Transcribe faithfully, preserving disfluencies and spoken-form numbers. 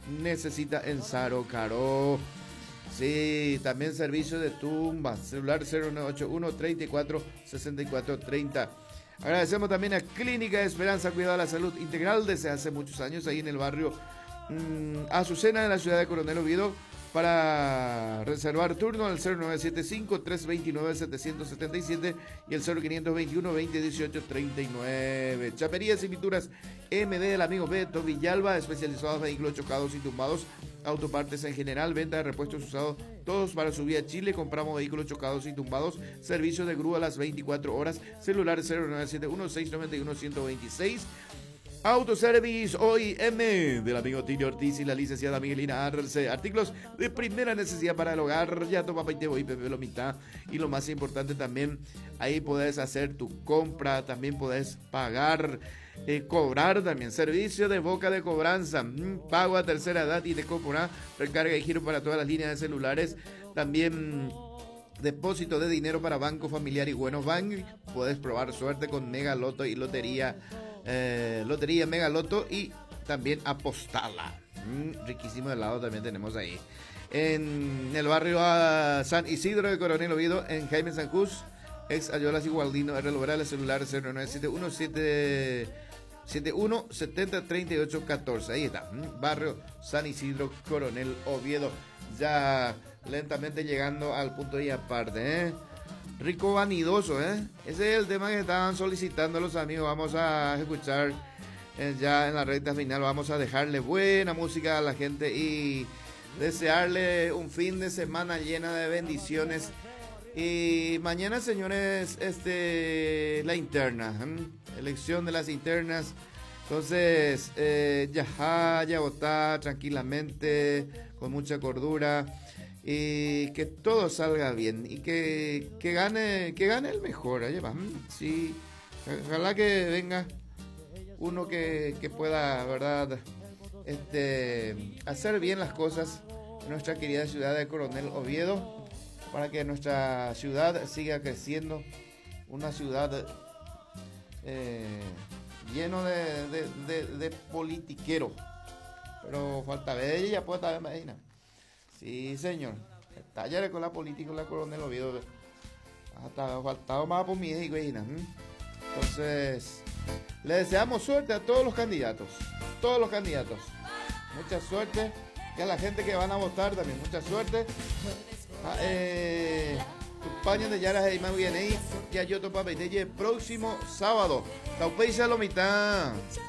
necesita en Saro Caro. Sí, también servicio de tumba, celular cero nueve ocho uno, treinta y cuatro, sesenta y cuatro, treinta. Agradecemos también a Clínica Esperanza, cuidado de la salud integral desde hace muchos años ahí en el barrio mmm, Azucena de la ciudad de Coronel Oviedo. Para reservar turno al cero nueve siete cinco, tres dos nueve, siete siete siete y el cero cinco dos uno, veinte dieciocho, treinta y nueve. Chaperías y pinturas M D del amigo Beto Villalba, especializados en vehículos chocados y tumbados, autopartes en general, venta de repuestos usados, todos para subir a Chile. Compramos vehículos chocados y tumbados, servicio de grúa a las veinticuatro horas, celular cero nueve siete uno, seis nueve uno, uno dos seis. Autoservice O I M del amigo Tino Ortiz y la licenciada Miguelina Arce. Artículos de primera necesidad para el hogar. Ya toma paitebo y pepe lo mitad. Y lo más importante también, ahí podés hacer tu compra, también podés pagar, eh, cobrar también. Servicio de boca de cobranza, mm, pago a tercera edad y de Copora, recarga y giro para todas las líneas de celulares. También depósito de dinero para Banco Familiar y Buenos Bank. Puedes probar suerte con Mega Loto y Lotería. Eh, lotería Mega Loto y también Apostala. Mm, riquísimo helado también tenemos ahí. En el barrio a San Isidro de Coronel Oviedo, en Jaime Sanjús, ex Ayolas y Gualdino, R. Lobral, celular cero nueve siete uno, siete uno siete cero, tres ocho uno cuatro. Ahí está, mm, barrio San Isidro, Coronel Oviedo. Ya lentamente llegando al punto y aparte, ¿eh? Rico vanidoso, ¿eh? Ese es el tema que estaban solicitando los amigos. Vamos a escuchar eh, ya en la recta final. Vamos a dejarle buena música a la gente y desearle un fin de semana llena de bendiciones. Y mañana, señores, este la interna, ¿eh? Elección de las internas. Entonces, eh, ya, ya votar tranquilamente, con mucha cordura. Y que todo salga bien y que, que gane que gane el mejor. Ahí va. Sí, ojalá que venga uno que, que pueda, verdad, este hacer bien las cosas en nuestra querida ciudad de Coronel Oviedo, para que nuestra ciudad siga creciendo, una ciudad eh, lleno de, de, de, de politiquero, pero falta ver ella puede estar medina. Sí, señor. Tallaré con la política en la Coronel Oviedo. Hasta faltado más por mi hijo. Entonces, le deseamos suerte a todos los candidatos. Todos los candidatos. Mucha suerte. Y a la gente que van a votar también. Mucha suerte. Ah, eh, Compañía de Yara y más bien ahí. Que hay otro papel. El próximo sábado. Taupey Salomita.